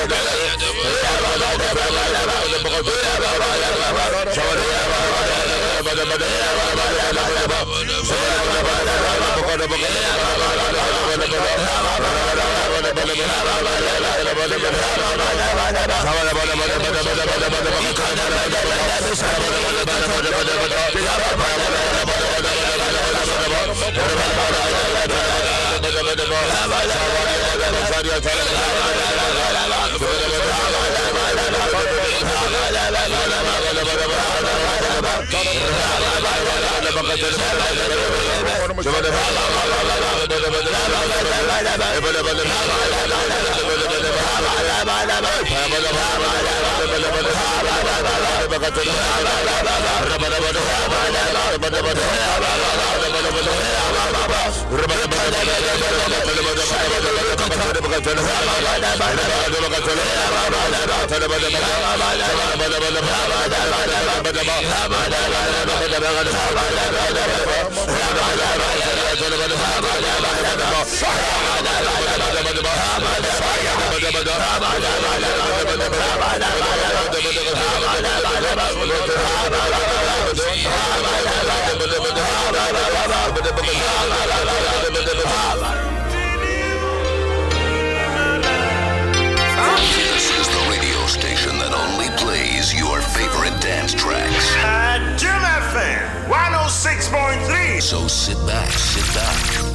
This is the radio station that only plays your favorite dance tracks. Jim FM 106.3. So sit back.